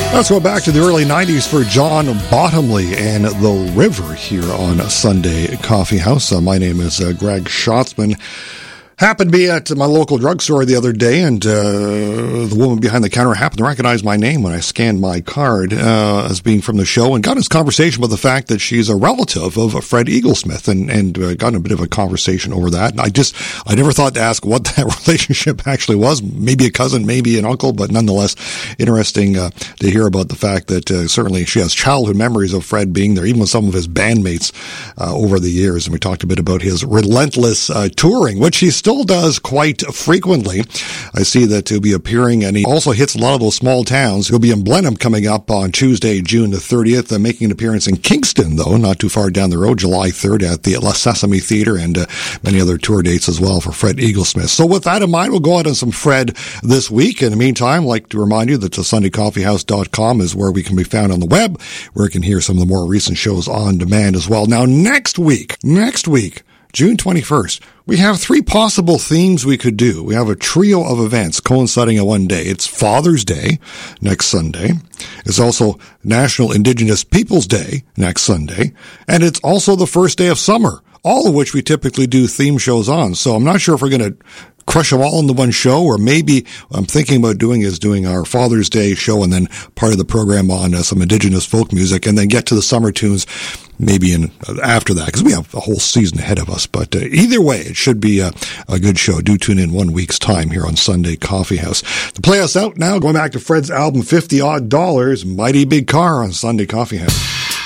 Let's go back to the early 90s for John Bottomley and The River here on Sunday Coffee House. My name is Greg Schatzman. Happened to be at my local drugstore the other day, and the woman behind the counter happened to recognize my name when I scanned my card as being from the show, and got into conversation with the fact that she's a relative of Fred Eaglesmith, and got in a bit of a conversation over that. And I never thought to ask what that relationship actually was. Maybe a cousin, maybe an uncle, but nonetheless interesting to hear about the fact that certainly she has childhood memories of Fred being there, even with some of his bandmates over the years. And we talked a bit about his relentless touring, which he still does quite frequently. I see that he'll be appearing, and he also hits a lot of those small towns. He'll be in Blenheim coming up on Tuesday, June the 30th, making an appearance in Kingston, though, not too far down the road, July 3rd at the La Sesame Theatre, and many other tour dates as well for Fred Eaglesmith. So with that in mind, we'll go out on some Fred this week. In the meantime, I'd like to remind you that the SundayCoffeehouse.com is where we can be found on the web, where you can hear some of the more recent shows on demand as well. Now, next week, June 21st, we have three possible themes we could do. We have a trio of events coinciding on one day. It's Father's Day next Sunday. It's also National Indigenous Peoples Day next Sunday. And it's also the first day of summer, all of which we typically do theme shows on. So I'm not sure if we're going to crush them all into one show, or maybe what I'm thinking about doing our Father's Day show and then part of the program on some Indigenous folk music, and then get to the summer tunes maybe after that, because we have a whole season ahead of us. But either way, it should be a good show. Do tune in 1 week's time here on Sunday Coffee House. To play us out now, going back to Fred's album $50 Odd, Mighty Big Car on Sunday Coffee House.